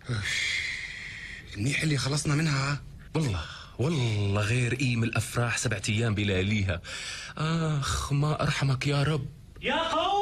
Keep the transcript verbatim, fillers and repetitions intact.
منيح اللي خلصنا منها. والله والله غير قيم الأفراح سبعة أيام بلياليها. آخ ما أرحمك يا رب. يا قوم